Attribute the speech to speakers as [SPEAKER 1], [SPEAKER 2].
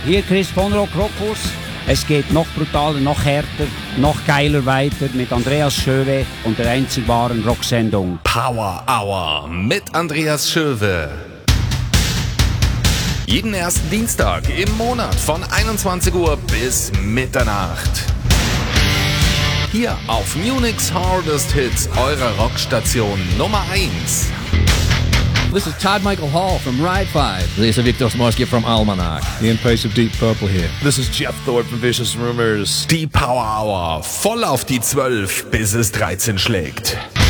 [SPEAKER 1] Hier Chris von Rock Rockhus. Es geht noch brutaler, noch härter, noch geiler weiter mit Andreas Schöwe und der einzig wahren Rocksendung
[SPEAKER 2] Power Hour mit Andreas Schöwe. Jeden ersten Dienstag im Monat von 21 Uhr bis Mitternacht. Hier auf Munich's Hardest Hits, eurer Rockstation Nummer 1.
[SPEAKER 3] This is Todd Michael Hall from Ride 5. This is Victor Smorsky from Almanac.
[SPEAKER 4] Ian Pace of Deep Purple here.
[SPEAKER 5] This is Jeff Thorpe from Vicious Rumors.
[SPEAKER 2] Die Power Hour, voll auf die 12, bis es 13 schlägt.